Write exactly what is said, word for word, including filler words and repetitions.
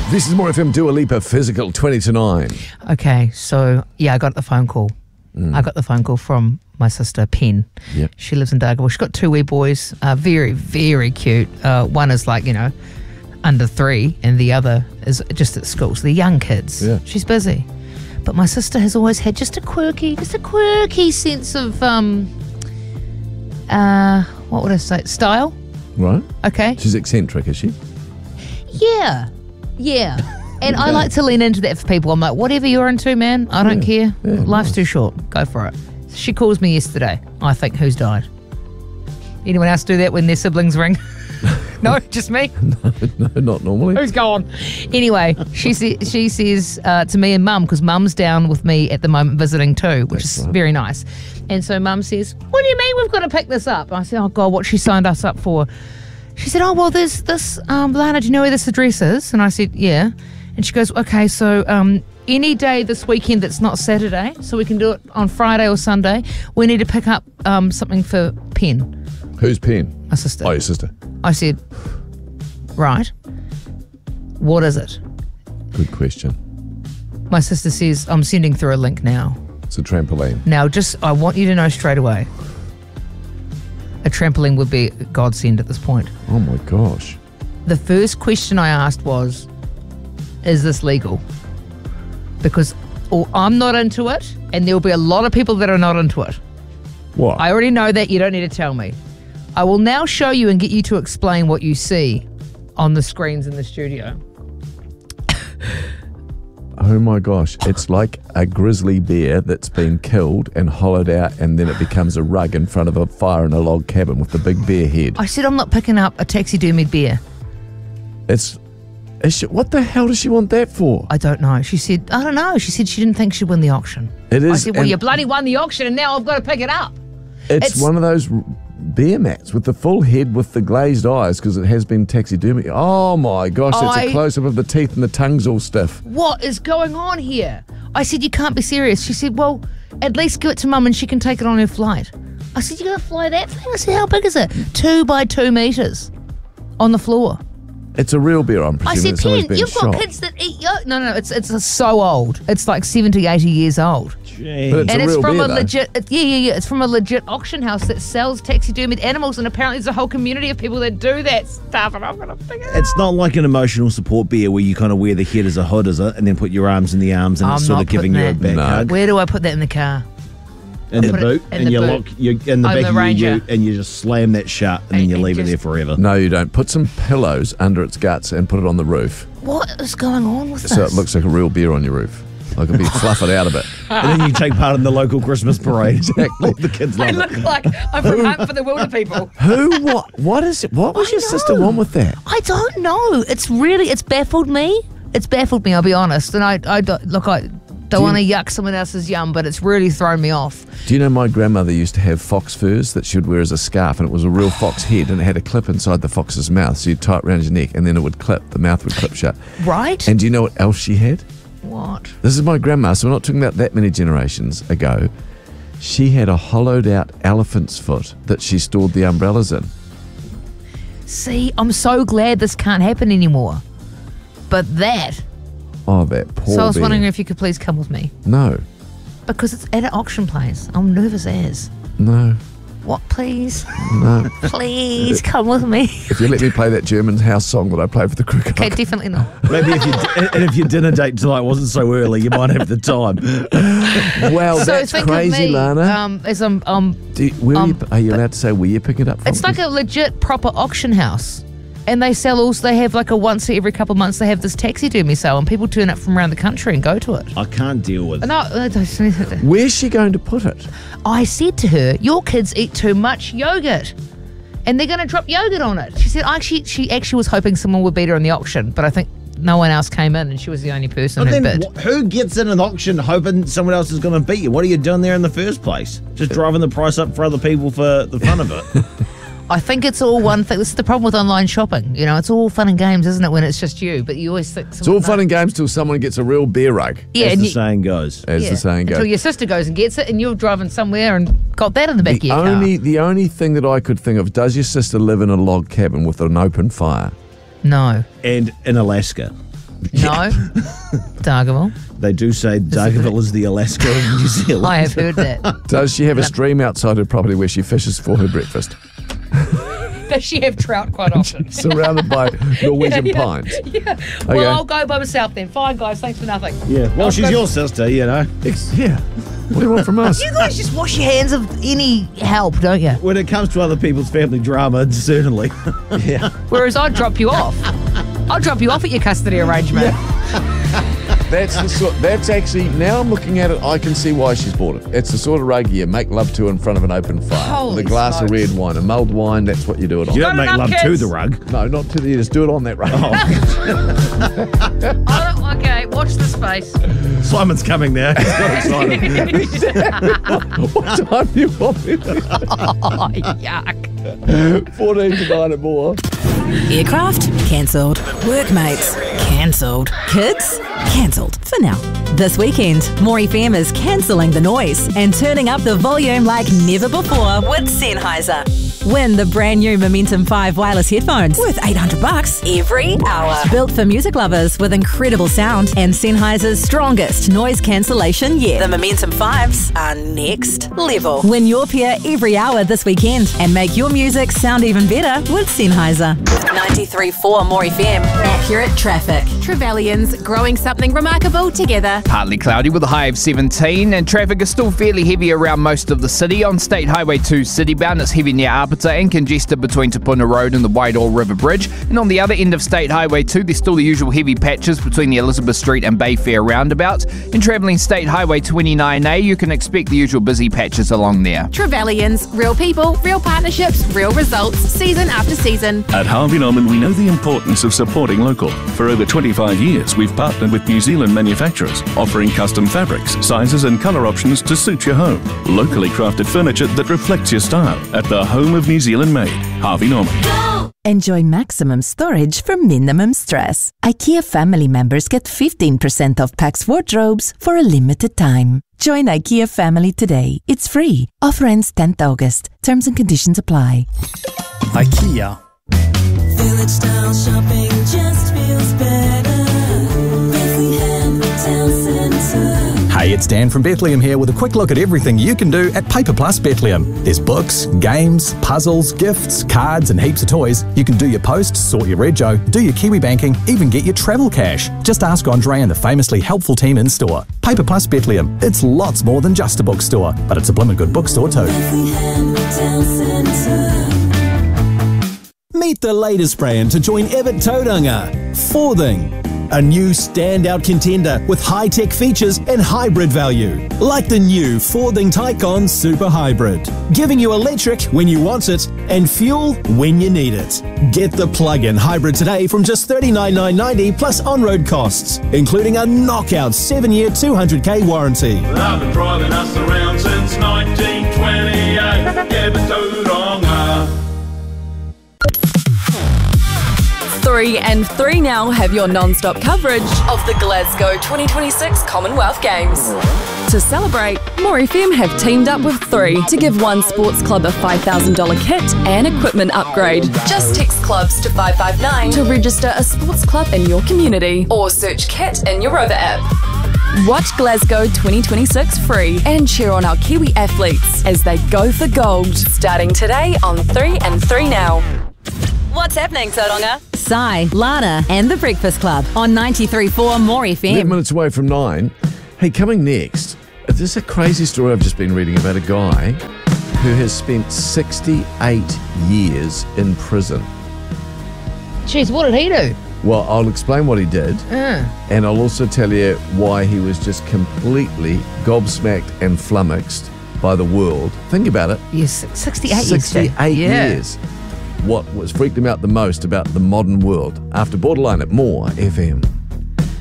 This is More F M, Dua Lipa, Physical, twenty to nine. Okay, so, yeah, I got the phone call. Mm. I got the phone call from my sister, Pen. Yep. She lives in Dargaville. She's got two wee boys, uh, very, very cute. Uh, one is like, you know, under three, and the other is just at school. So they're young kids. Yeah. She's busy. But my sister has always had just a quirky, just a quirky sense of, um, uh, what would I say, style. Right. Okay. She's eccentric, is she? Yeah. Yeah. And okay. I like to lean into that for people. I'm like, whatever you're into, man, I don't yeah. care. Yeah, Life's nice. Too short. Go for it. She calls me yesterday. I think, who's died? Anyone else do that when their siblings ring? No, just me? No, no, not normally. Who's gone? Anyway, she, sa- she says uh, to me and Mum, because Mum's down with me at the moment visiting too, which That's is right. very nice. And so Mum says, what do you mean we've got to pick this up? And I said, oh, God, what she signed us up for? She said, oh, well, there's this, um, Lana, do you know where this address is? And I said, yeah. And she goes, okay, so um, any day this weekend that's not Saturday, so we can do it on Friday or Sunday, we need to pick up um, something for Pen. Who's Pen? My sister. Oh, your sister. I said, right, what is it? Good question. My sister says, I'm sending through a link now. It's a trampoline. Now, just, I want you to know straight away, a trampoline would be a godsend at this point. Oh my gosh. The first question I asked was, is this legal? Because or I'm not into it, and there'll be a lot of people that are not into it. What? I already know that. You don't need to tell me. I will now show you and get you to explain what you see on the screens in the studio. Oh my gosh, it's like a grizzly bear that's been killed and hollowed out, and then it becomes a rug in front of a fire in a log cabin with the big bear head. I said I'm not picking up a taxidermied bear. It's, is she, what the hell does she want that for? I don't know. She said, I don't know. She said she didn't think she'd win the auction. It is. I said, well, you bloody won the auction and now I've got to pick it up. It's, it's one of those bear mats with the full head with the glazed eyes because it has been taxidermy. Oh my gosh, that's I, a close-up of the teeth and the tongue's all stiff. What is going on here? I said, you can't be serious. She said, well, at least give it to Mum and she can take it on her flight. I said, you're going to fly that thing? I said, how big is it? Two by two metres on the floor. It's a real bear, I'm presuming. I said, Pen, you've got shot. Kids that eat yolk. No, no, it's it's so old. It's like seventy, eighty years old. Jeez. But it's and a it's real from bear, a though. legit, it, yeah, yeah, yeah. It's from a legit auction house that sells taxidermied animals, and apparently there's a whole community of people that do that stuff. And I'm gonna figure it It's out. not like an emotional support bear where you kind of wear the head as a hood, is it? And then put your arms in the arms, and I'm it's sort not of giving you a putting back that- No. hug. Where do I put that in the car? In the put it boot, in and the you boot. lock you in the Oh, back the of your Ranger. ute, and you just slam that shut, and, then And- you and leave it just- there forever. No, you don't. Put some pillows under its guts and put it on the roof. What is going on with So this? it looks like a real bear on your roof. Like it'll be fluff it out a bit. And then you take part in the local Christmas parade. Exactly. The kids I love look it. like I'm from Hunt for the Wilder People. Who? What? What is it? What was I your sister know. want with that? I don't know. It's really, it's baffled me. It's baffled me, I'll be honest. And I, I don't, look, I don't you- want to yuck someone else's yum, but it's really thrown me off. Do you know my grandmother used to have fox furs that she would wear as a scarf, and it was a real fox head, and it had a clip inside the fox's mouth, so you'd tie it around your neck, and then it would clip. The mouth would clip shut. Right? And do you know what else she had? What? This is my grandma, so we're not talking about that many generations ago. She had a hollowed out elephant's foot that she stored the umbrellas in. See, I'm so glad this can't happen anymore. But that. Oh, that poor so I was bear. wondering if you could please come with me. No, Because it's at an auction place. I'm nervous as. no, What, please? no. Please come with me. If you let me play that German house song that I played for the cricket. Okay, definitely not. Maybe if you and if your dinner date tonight wasn't so early, you might have the time. Wow, so that's think crazy, of me, Lana. Um, as I'm, um, Do you, where are, you, um, are you allowed to say where you're picking it up from? it's like a legit proper auction house. And they sell also, they have like a once every couple of months, they have this taxidermy sale, and people turn up from around the country and go to it. I can't deal with. No, I don't- Where's she going to put it? I said to her, your kids eat too much yogurt. And they're going to drop yogurt on it. She said, actually, she actually was hoping someone would beat her in the auction, but I think no one else came in and she was the only person But who then, bid. wh- who gets in an auction hoping someone else is going to beat you? What are you doing there in the first place? Just driving the price up for other people for the fun of it. I think it's all one thing. This is the problem with online shopping. You know, it's all fun and games, isn't it, when it's just you? But you always think... It's all fun and games till someone gets a real bear rug, Yeah, As and the you, saying goes. as yeah, the saying goes. until your sister goes and gets it and you're driving somewhere and got that in the back of The your only, car. the only thing that I could think of, does your sister live in a log cabin with an open fire? No. And in Alaska. No. Dargaville. They do say Dargaville is the Alaska of New Zealand. I have heard that. Does she have a stream outside her property where she fishes for her breakfast? Does she have trout quite often? Surrounded by Norwegian yeah, yeah, pines. Yeah. Okay. Well, I'll go by myself then. Fine, guys. Thanks for nothing. Yeah. Well, I'll she's go- your sister, you know. Ex- yeah. What do you want from us? You guys just wash your hands of any help, don't you? When it comes to other people's family drama, certainly. Yeah. Whereas I'd drop you off. I'll drop you off at your custody arrangement. That's the sort. That's actually, now I'm looking at it, I can see why she's bought it. It's the sort of rug you make love to in front of an open fire. Holy with a glass smokes. of red wine, a mulled wine, that's what you do it on. You don't Got make enough love to kids? the rug. No, not to the, you just do it on that rug. Oh, okay, watch the space. Simon's coming now. He's got excited. What time do you want me to? Oh, yuck. fourteen to nine and more. Aircraft? Cancelled. Workmates? Cancelled. Kids? Cancelled. For now. This weekend, More F M is cancelling the noise and turning up the volume like never before with Sennheiser. Win the brand new Momentum five wireless headphones worth eight hundred bucks every hour. Built for music lovers with incredible sound and Sennheiser's strongest noise cancellation yet. The Momentum fives are next level. Win your pair every hour this weekend and make your music sound even better with Sennheiser. ninety-three point four More F M. Accurate traffic. Trevelyan's growing something remarkable together. Partly cloudy with a high of seventeen, and traffic is still fairly heavy around most of the city. On State Highway two citybound, it's heavy near Arbiter and congested between Tapuna Road and the Waidoa River Bridge. And on the other end of State Highway two, there's still the usual heavy patches between the Elizabeth Street and Bayfair roundabout. In travelling State Highway twenty-nine A, you can expect the usual busy patches along there. Trevelyan's, real people, real partnerships, real results, season after season. At Harvey Norman, we know the importance of supporting local. For over twenty-five years, we've partnered with New Zealand manufacturers, offering custom fabrics, sizes and colour options to suit your home. Locally crafted furniture that reflects your style at the home of New Zealand made, Harvey Norman. Enjoy maximum storage for minimum stress. IKEA family members get fifteen percent off Pax wardrobes for a limited time. Join IKEA family today. It's free. Offer ends tenth August. Terms and conditions apply. IKEA. Village style shopping just feels better. Bethlehem Town Centre. Hey, it's Dan from Bethlehem here with a quick look at everything you can do at Paper Plus Bethlehem. There's books, games, puzzles, gifts, cards and heaps of toys. You can do your posts, sort your rego, do your Kiwi banking, even get your travel cash. Just ask Andre and the famously helpful team in store. Paper Plus Bethlehem. It's lots more than just a bookstore, but it's a blimmin' good bookstore too. Bethlehem Town Centre. Meet the latest brand to join Evatt Tauranga, Forthing. A new standout contender with high-tech features and hybrid value. Like the new Forthing Tycon Super Hybrid. Giving you electric when you want it and fuel when you need it. Get the plug-in hybrid today from just thirty-nine thousand nine hundred ninety plus on-road costs, including a knockout seven-year two hundred k warranty. I've been driving us around since nineteen twenty-eight. Evatt Tauranga. Three and three now have your non-stop coverage of the Glasgow twenty twenty-six Commonwealth Games. To celebrate, More F M have teamed up with Three to give one sports club a five thousand dollars kit and equipment upgrade. Just text clubs to five five nine to register a sports club in your community or search kit in your Rover app. Watch Glasgow twenty twenty-six free and cheer on our Kiwi athletes as they go for gold, starting today on Three and three now. What's happening, Tauranga? Sai, Lana, and The Breakfast Club on ninety-three point four More F M. Eight minutes away from nine. Hey, coming next, this is a crazy story I've just been reading about a guy who has spent sixty-eight years in prison. Jeez, what did he do? Well, I'll explain what he did, Uh. and I'll also tell you why he was just completely gobsmacked and flummoxed by the world. Think about it. Yes, sixty-eight years. sixty-eight Yeah. years. What was freaked him out the most about the modern world? After Borderline at More F M.